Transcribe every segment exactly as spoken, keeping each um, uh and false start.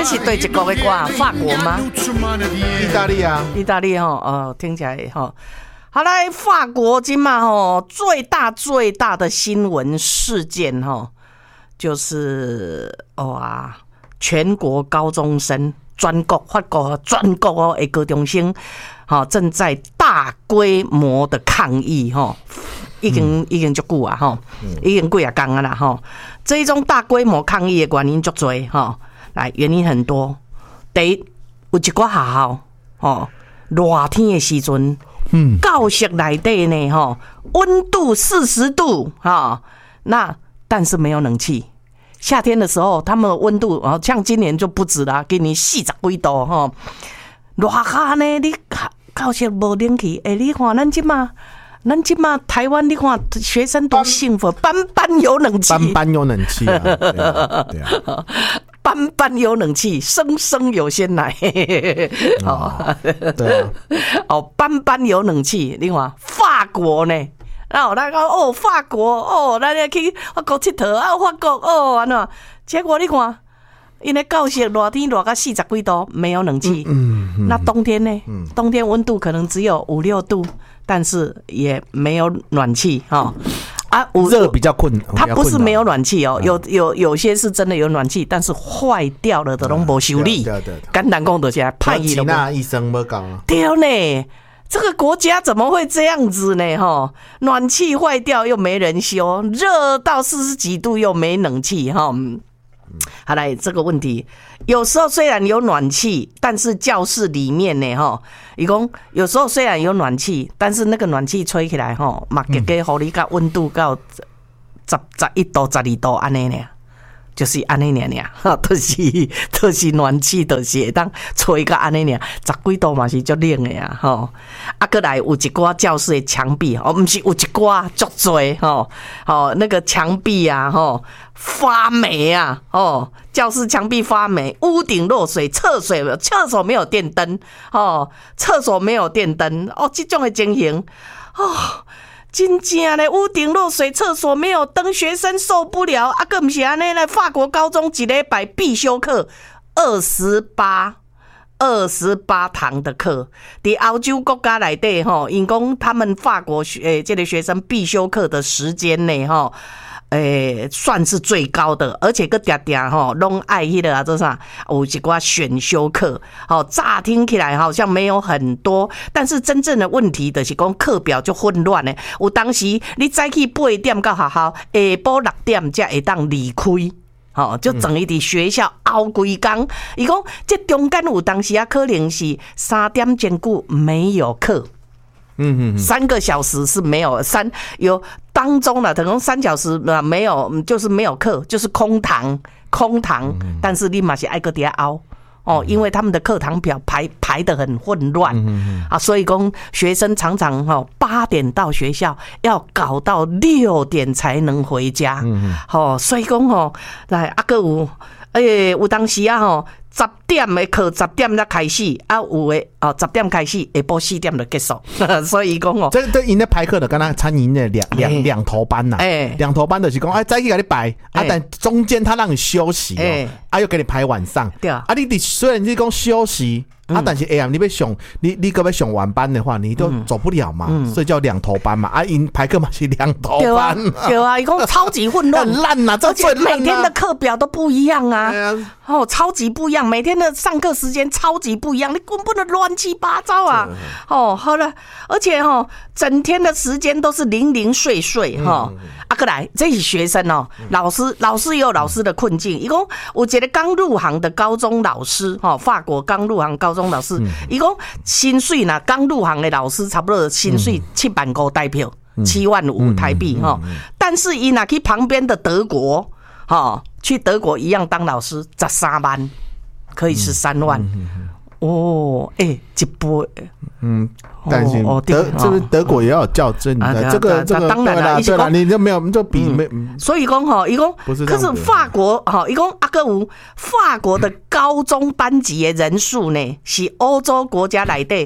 这是对一国的歌，法国吗？ 意大利啊， 意大利哈，哦，听起来哈。好来，法国今嘛吼最大最大的新闻事件哈，就是哇，全国高中生。全国法国全国哦的高中生，哈正在大规模的抗议哈，已经、嗯、已经足久啊哈，已经几啊天啊啦哈。这一种大规模抗议的原因足多哈，来原因很多。第一，有一寡学校吼热天的时阵，嗯，教室内底呢哈温度四十度哈，那但是没有冷气。夏天的时候，他们的温度啊，像今年就不止啦，给你四十几度哈。热下呢，你教室无冷气，哎，你看咱今嘛，咱今嘛台湾，你看学生多幸福，班班有冷气， 班班有冷气啊，对啊，对啊班班有冷气，生生有鲜奶，哦， 对啊， 哦，班班有冷气，你看法国呢？然后咱讲哦，法国哦，咱要去法国佚佗啊，法国哦，安怎？结果你看，因为教室热天热到四十几度，没有冷气。嗯嗯、那冬天呢？嗯、冬天温度可能只有五六度，但是也没有暖气哈。哦啊， 热比较困， 它不是没有暖气哦，有有有些是真的有暖气，但是坏掉了的拢无修理。简单讲就是歹意了。 那医生没讲。 对呢。这个国家怎么会这样子呢？哈，暖气坏掉又没人修，热到四十几度又没冷气哈。好来，这个问题有时候虽然有暖气，但是教室里面呢哈，伊讲有时候虽然有暖气，但是那个暖气吹起来哈，嘛给给互你个温度到十十一度、十二度安尼呢。就是安尼尔尔，就是就是暖气，就是会当吹个安尼尔，十几度嘛是足冷的呀，吼。啊，过来有一寡教室的墙壁，哦，不是有一寡足多吼，吼那个墙壁啊，吼发霉啊，哦，教室墙壁发霉，屋顶漏水，厕所厕所没有电灯，哦，厕所没有电灯，哦，这种的情形，哦。真正嘞，屋顶漏水，厕所没有灯，学生受不了。啊，更不是安尼嘞，法国高中一礼拜必修课二十八、二十八堂的课，在欧洲国家内底吼，因讲他们法国学诶，这个学生必修课的时间内吼。诶，算是最高的，而且个定定吼，拢爱迄个啊，做啥？有一寡选修课，好，乍听起来好像没有很多，但是真正的问题就是讲课表就混乱嘞。有当时你早起八点到学校，下晡六点才会当离开。吼，就整一伫学校熬规工。伊讲，这中间有当时啊，可能是三点钟久没有课。嗯嗯，三个小时是没有三有当中呢，等于三小时啊没有，就是没有课，就是空堂空堂。嗯、但是你嘛是爱个底下熬哦，因为他们的课堂表排排得很混乱、嗯、啊，所以讲学生常常哈八点到学校，要搞到六点才能回家。嗯哦，所以讲哦，来啊个有诶有当时啊吼。十点的课，十点才开始，啊有的哦，十点开始，下晡四点就结束。所以讲哦， 这这因咧排课的，跟他参与的两两两头班呐，哎，两头班就是讲，哎，早起给你排，啊，但中间他让你休息哦，啊，又给你排晚上，对啊，啊，你虽然你讲休息。啊，但是 A M 你要上你你个要上晚班的话，你都走不了嘛，嗯、所以叫两头班嘛。啊，因排课嘛是两头班， 对啊，一共超级混乱， 很烂呐， 而且每天的课表都不一样啊，哦，超级不一样，每天的上课时间超级不一样，你根本的乱七八糟啊。哦，好了，而且哦，整天的时间都是零零碎碎哈。嗯、啊，过来，这些学生哦，老师老师也有老师的困境，一共我觉得刚入行的高中老师哈，法国刚入行高。高中老师，伊讲薪水呐，刚入行的老师差不多薪水七万块台币，七万五台币哈。但是伊拿去旁边的德国，哈，去德国一样当老师，十三万，可以十三万。哦，哎、欸，一波，嗯， 但是德这个德国也要有较真的，这个这个当然啦，对啦，你就没有就比没， 所以讲哈，伊讲，可是法国哈，伊讲阿哥有法国的高中班级的人数呢，是欧洲国家内底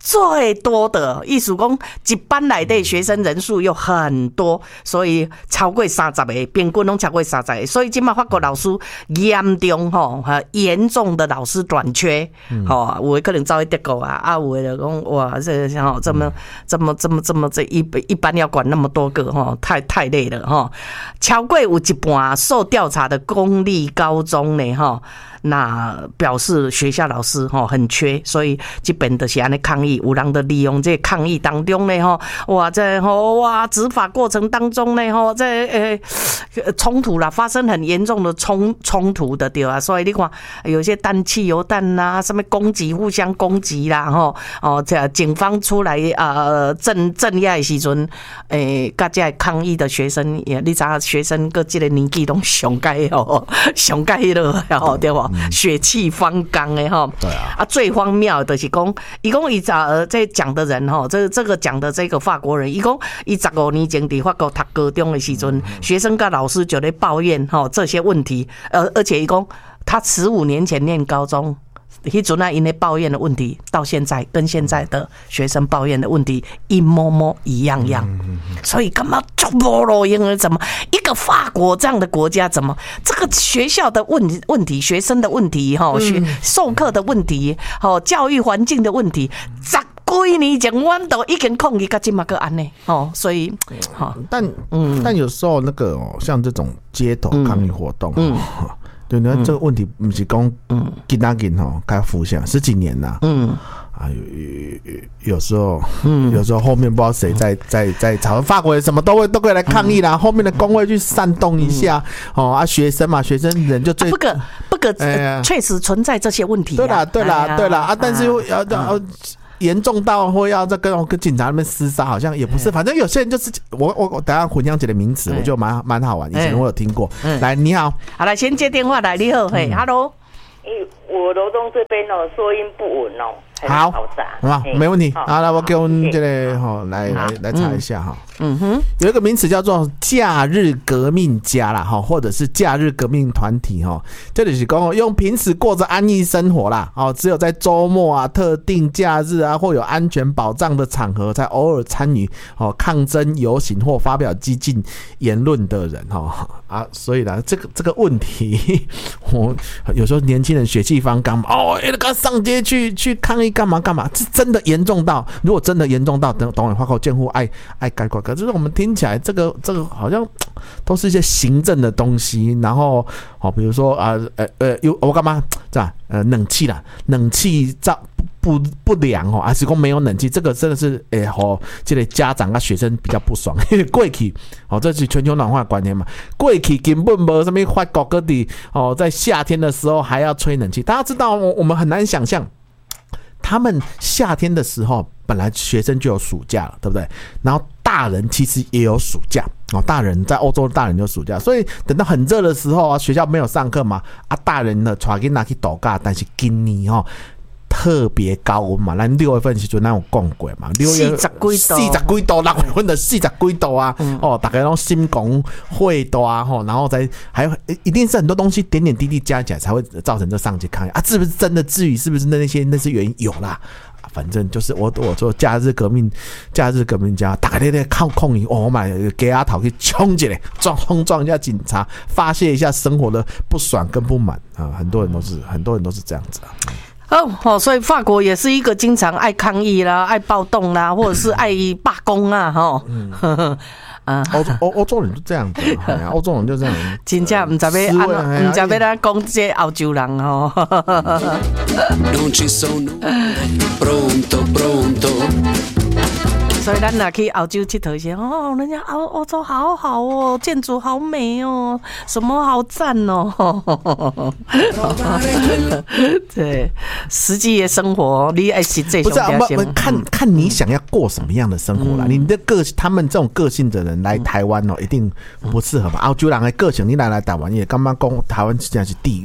最多的，意思讲一班内底学生人数又很多，所以超过三十个，平均拢超过三十个，所以今嘛法国老师严重吼，严重的老师短缺，吼、嗯，有的可能走去德国啊，啊，有的就讲哇，这吼这么这么这么这么这一一班要管那么多个吼，太太累了吼，超过有一半受调查的公立高中呢吼。那表示学校老师吼很缺，所以这边就是安尼抗议，有人就利用这抗议当中呢吼，哇在吼哇执法过程当中呢吼，在呃冲突啦，发生很严重的冲冲突的对啊，所以你看有些弹汽油弹呐，什么攻击互相攻击啦吼，哦这警方出来呃镇镇压的时阵，诶，甲这抗议的学生也，你知道学生个这个年纪拢上该哦，上该了哦对吧？血气方刚的哈， 对啊， 啊最荒谬的是讲，一共一呃在讲的人哈，这这个讲的这个法国人，一共一十五年前在法国读高中的时阵，学生跟老师就在抱怨哈这些问题，呃而且一共他十五年前念高中。迄阵啊，因咧抱怨的问题，到现在跟现在的学生抱怨的问题一模模一样样，所以干嘛就不路用了？怎么一个法国这样的国家，怎么这个学校的问问题、学生的问题、哈学授课的问题、哈教育环境的问题，十几年前我都已经抗议到今嘛个安呢，哦，所以哈， 但嗯，但有时候那个、哦、像这种街头抗议活动，嗯。嗯对，那这个问题不是讲今仔日吼，该浮现十几年啦。嗯，啊，有有时候，嗯，有时候后面不知道谁在在在吵，法国人什么都会都会来抗议啦。嗯、后面的工会去煽动一下，嗯、哦啊，学生嘛，学生人就最、 啊、不可不可，确、呃、实存在这些问题、啊。 对啦，对啦，对啦啊，但是又要要。严重到会要再跟跟警察那边厮杀，好像也不是。反正有些人就是我我我等一下混淆几个名词，我觉得蛮蛮好玩。以前我有听过。来，你好， 好来先接电话来，你好，嘿 ，Hello。 我楼中这边哦，收音不稳哦， 好，好吧，没问题。好，来我给我们这个哈来来来查一下哈。嗯哼，有一个名词叫做假日革命家啦哈，或者是假日革命团体哈，这里是讲用平时过着安逸生活啦，哦，只有在周末啊、特定假日啊或有安全保障的场合才偶尔参与哦抗争游行或发表激进言论的人哈啊，所以呢，这个这个问题，我有时候年轻人血气方刚哦，那个上街去去抗议干嘛干嘛，这真的严重到，如果真的严重到，等等会花口监护爱爱改改。可是我们听起来，这个这个好像都是一些行政的东西，然后哦，比如说啊呃呃，有我干嘛这样呃冷气啦，冷气照不不良哦，还是讲没有冷气，这个真的是诶吼，这个家长跟学生比较不爽，因为过去哦，这是全球暖化的观念嘛，过去根本没什么法国各地哦，在夏天的时候还要吹冷气，大家知道我们很难想象。他们夏天的时候，本来学生就有暑假了，对不对？然后大人其实也有暑假哦，大人在欧洲的大人有暑假，所以等到很热的时候啊，学校没有上课嘛，啊，大人呢带囡仔去度假，但是今年哦特别高温嘛，咱六月份时阵咱有讲过嘛，六月四十几度， 四十几度，六月份的四十几度啊，嗯、哦，大家拢心讲会大啊，吼，然后再还有一定是很多东西点点滴滴加起来才会造成这上街抗议啊，是不是真的？至于是不是那那些那些原因有啦？反正就是我我说假日革命，假日革命家，大家在抗抗议，哦，我买给阿桃去冲起来，撞冲撞一下警察，发泄一下生活的不爽跟不满啊！很多人都是很多人都是这样子啊。 哦哦，所以法国也是一个经常爱抗议啦、爱暴动啦，或者是爱罢工啊，哈。嗯啊，欧洲欧欧洲人就这样子，欧洲人就这样。 真正唔知要安，唔知要咱讲这欧洲人哦。所以咱若去欧洲佚佗些，哦，人家欧欧洲好好哦，建筑好美哦，什么好赞哦。对，实际的生活你爱实际。 不是啊，我们看看你想要过什么样的生活啦。嗯、你的个他们这种个性的人来台湾哦，一定不适合吧？欧洲人的个性，你来来台湾也刚刚讲台湾现在是地狱。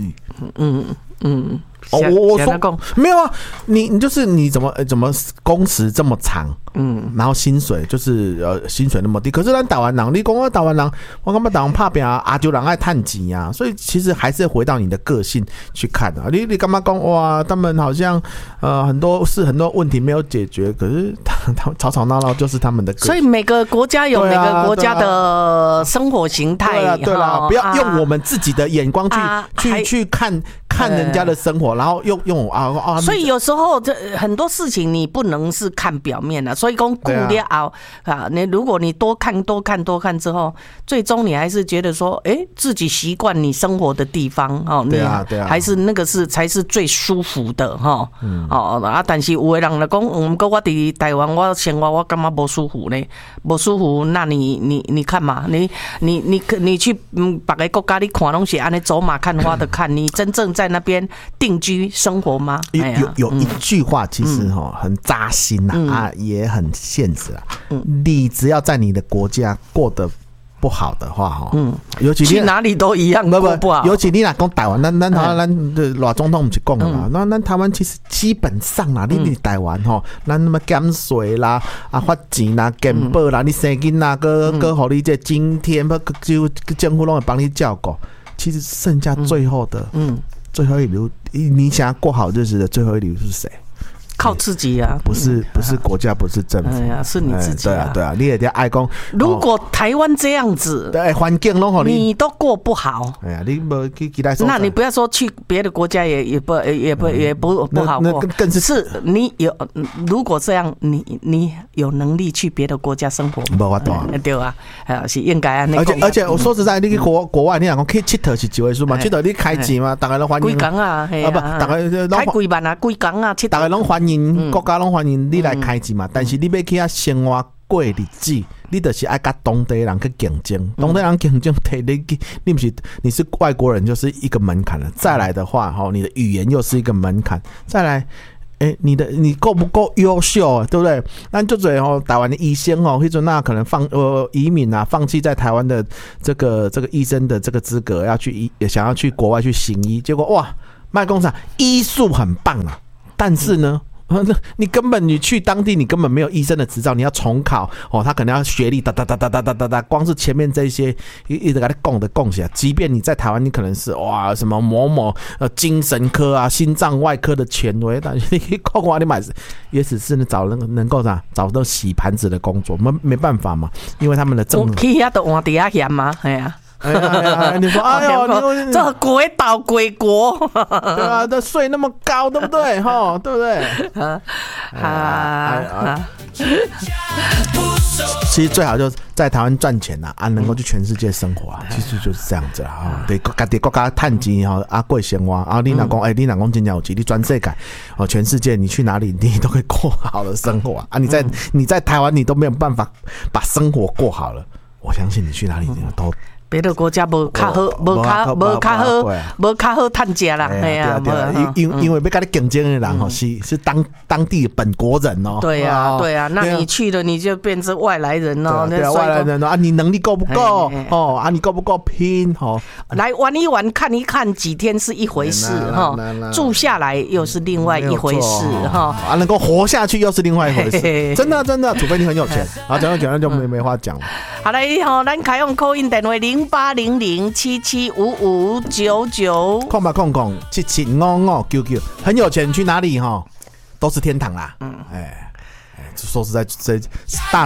嗯嗯。 哦，我我说没有啊，你你就是你怎么怎么工时这么长，嗯，然后薪水就是呃薪水那么低，可是咱台湾人，你讲我台湾人，我感觉台湾拍拼啊，阿就人爱趁钱啊，所以其实还是回到你的个性去看啊。你你干嘛讲哇？他们好像呃很多是很多问题没有解决，可是他他吵吵闹闹就是他们的个性。 所以每个国家有每个国家的生活形态， 对啊，对啦，不要用我们自己的眼光去、啊、去去看。看人家的生活，然后用用啊啊！ 所以有时候这很多事情你不能是看表面的，所以讲顾了啊啊！你如果你多看多看多看之后，最终你还是觉得说，哎、欸，自己习惯你生活的地方哦， 对啊对啊， 还是那个是才是最舒服的哈。嗯、哦啊，但是有的人来讲，嗯，过我伫台湾我生活我干嘛不舒服呢？不舒服，那你你你看嘛，你你你你去嗯别个国家你看拢是安尼走马看花的看，你真正在在那边定居生活吗？ 有有有一句话其实哈很扎心呐、啊嗯、啊，也很现实啊。嗯，你只要在你的国家过得不好的话哈，嗯，尤其你去哪里都一样过不好。 尤其你若讲台湾，咱咱台湾咱的老总统不是讲了嘛？那咱台湾其实基本上啦，你你台湾吼，咱那么减税啦，啊发钱啦，健保啦，你生囡仔个个互你这津贴，不就政府拢会帮你照顾。其实剩下最后的，嗯。最后一流，你想要过好日子的最后一流是谁？ 靠自己啊！ 不是不是国家，不是政府， 哎呀，是你自己啊！ 对啊对啊，你也得爱讲。 如果台湾这样子， 对环境拢好， 你都过不好。 哎呀，你没去其他， 那你不要说去别的国家也也不也不也不不好过， 更是是你有如果这样，你你有能力去别的国家生活， 没法度啊， 对啊，是应该啊。 而且而且我说实在，你去国国外，你讲去佚佗是一回事嘛，佚佗你开钱嘛，大家都欢迎。 几工啊？ 啊不，大家开几万啊？几工啊？ 大家拢欢迎，国家拢欢迎你来开钱嘛。但是你要去遐生活过日子，你就是爱跟当地人去竞争，当地人竞争摕你，你不是你是外国人，就是一个门槛了。再来的话，哈，你的语言又是一个门槛。再来。欸、你的你够不够优秀，对不对？那就最后台湾的医生哦，或者那可能放呃移民啊，放弃在台湾的这个这个医生的这个资格，要去医，也想要去国外去行医，结果哇，卖工厂医术很棒啊，但是呢。你根本你去当地，你根本没有医生的执照，你要重考哦。他可能要学历哒哒哒哒哒哒哒哒，光是前面这些一一直给他供的供起来。即便你在台湾，你可能是哇什么某某呃精神科啊、心脏外科的权威，但是你扣光你买，也只是找能能够啥找到洗盘子的工作，没没办法嘛，因为他们的政府。 去遐都换底下嫌嘛，哎呀。 哎呀，你说哎呦， 你这鬼岛鬼国， 对啊，这税那么高，对不对？哈，对不对？啊啊！其实最好就是在台湾赚钱呐，啊，能够去全世界生活啊，其实就是这样子啊。对，各地国家趁钱哈，啊，过生活啊，你若讲哎，你若讲真正有钱，你全世界哦，全世界你去哪里，你都可以过好的生活啊。你在你在台湾，你都没有办法把生活过好了，我相信你去哪里都。 别的国家无较好，无较无较好，无较好趁食啦，哎呀， 因因因为要跟你竞争的人吼是是当当地本国人哦。 对呀，对呀，那你去了你就变成外来人哦。 对啊，外来人哦啊，你能力够不够哦？啊，你够不够拼哦？ 来玩一玩，看一看几天是一回事哈，住下来又是另外一回事哈。 啊，能够活下去又是另外一回事，真的真的，除非你很有钱。啊，讲到讲到就没没话讲了。 好嘞，吼，咱开用 call in 电话零八零零七七五五九九， 空吧空空七七五五九九，很有钱去哪里哈，都是天堂啦。嗯，哎，说实在，这大。